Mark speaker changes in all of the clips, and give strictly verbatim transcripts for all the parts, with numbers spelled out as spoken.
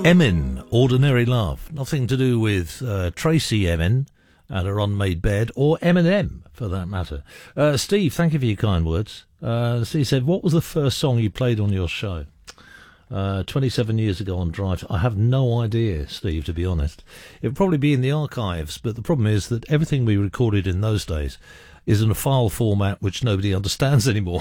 Speaker 1: Emin, Ordinary Love. Nothing to do with uh, Tracy Emin and her unmade bed, or Eminem, for that matter. Uh, Steve, thank you for your kind words. Uh, Steve said, what was the first song you played on your show? Uh, twenty-seven years ago on Drive. I have no idea, Steve, to be honest. It would probably be in the archives, but the problem is that everything we recorded in those days is in a file format which nobody understands anymore.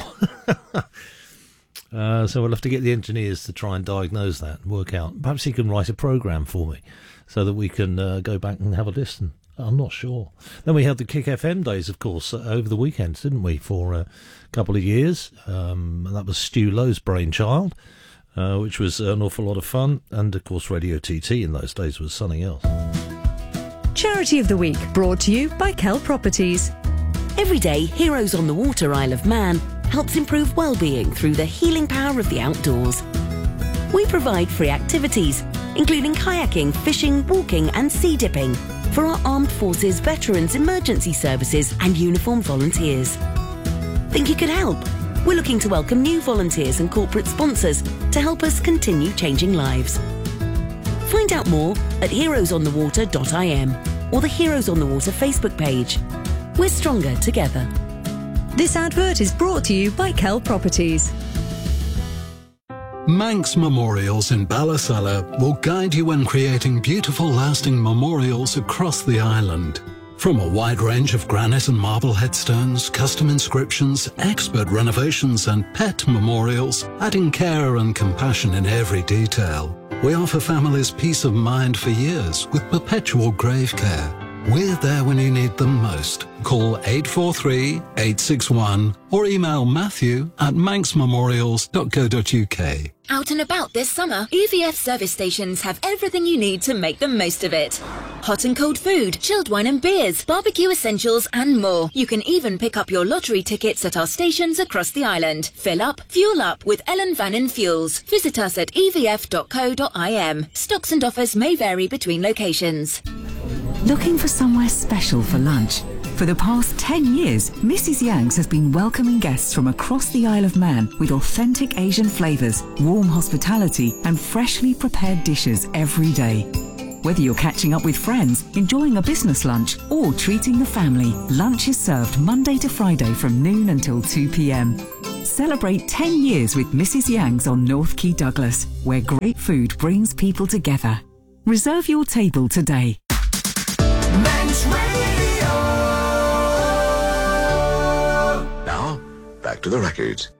Speaker 1: uh, so we'll have to get the engineers to try and diagnose that and work out. Perhaps he can write a programme for me so that we can uh, go back and have a listen. I'm not sure. Then we had the Kick F M days, of course, uh, over the weekends, didn't we, for a couple of years. Um, and that was Stu Lowe's brainchild, uh, which was an awful lot of fun. And, of course, Radio T T in those days was something else.
Speaker 2: Charity of the Week, brought to you by Kell Properties.
Speaker 3: Every day, Heroes on the Water Isle of Man helps improve well-being through the healing power of the outdoors. We provide free activities, including kayaking, fishing, walking and sea dipping, for our Armed Forces, Veterans, Emergency Services and uniformed volunteers. Think you could help? We're looking to welcome new volunteers and corporate sponsors to help us continue changing lives. Find out more at heroes on the water dot I M or the Heroes on the Water Facebook page. We're stronger together.
Speaker 2: This advert is brought to you by Kell Properties.
Speaker 4: Manx Memorials in Ballasalla will guide you in creating beautiful, lasting memorials across the island. From a wide range of granite and marble headstones, custom inscriptions, expert renovations and pet memorials, adding care and compassion in every detail. We offer families peace of mind for years with perpetual grave care. We're there when you need them most. Call eight four three, eight six one or email Matthew at manx memorials dot co dot uk.
Speaker 5: Out and about this summer, E V F service stations have everything you need to make the most of it. Hot and cold food, chilled wine and beers, barbecue essentials and more. You can even pick up your lottery tickets at our stations across the island. Fill up, fuel up with Ellen Vannin Fuels. Visit us at e v f dot co dot I m. Stocks and offers may vary between locations.
Speaker 6: Looking for somewhere special for lunch? For the past ten years, Missus Yang's has been welcoming guests from across the Isle of Man with authentic Asian flavours, warm hospitality and freshly prepared dishes every day. Whether you're catching up with friends, enjoying a business lunch or treating the family, lunch is served Monday to Friday from noon until two p m. Celebrate ten years with Missus Yang's on North Quay Douglas, where great food brings people together. Reserve your table today.
Speaker 7: Manx Radio. Now, back to the records.